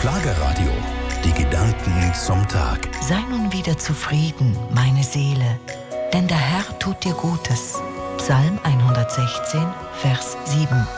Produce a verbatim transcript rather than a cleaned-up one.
Schlagerradio. Die Gedanken zum Tag. Sei nun wieder zufrieden, meine Seele, denn der Herr tut dir Gutes. Psalm hundertsechzehn, Vers sieben.